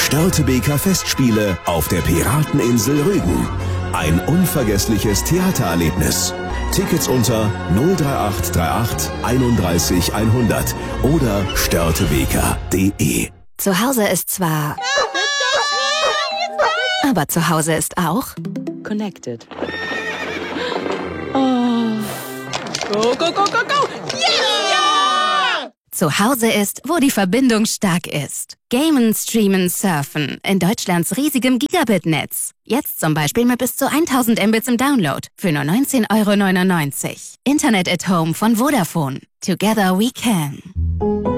Störtebeker Festspiele auf der Pirateninsel Rügen. Ein unvergessliches Theatererlebnis. Tickets unter 03838 31 100 oder störtebeker.de. Zu Hause ist zwar... Aber zu Hause ist auch... Connected. Oh. Go, go, go, go, go! Yeah! Zu Hause ist, wo die Verbindung stark ist. Gamen, streamen, surfen. In Deutschlands riesigem Gigabit-Netz. Jetzt zum Beispiel mit bis zu 1000 Mbits im Download. Für nur 19,99 €. Internet at Home von Vodafone. Together we can.